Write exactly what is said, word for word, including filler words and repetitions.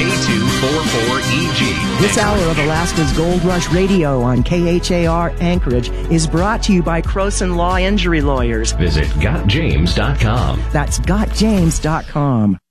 K two four four E G. This hour of Alaska's Gold Rush Radio on K H A R Anchorage is brought to you by Croson Law Injury Lawyers. Visit got james dot com. That's got james dot com.